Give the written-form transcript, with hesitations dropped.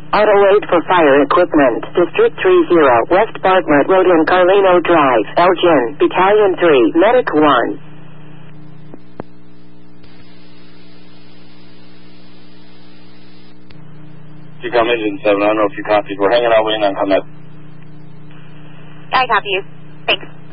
Auto 8 for fire equipment. District 30, West Bartlett Road in Carlino Drive, Elgin, Battalion 3, Medic 1. You come Engine 7, I don't know if you copied. We're hanging out waiting on comment. I copy you. Thanks.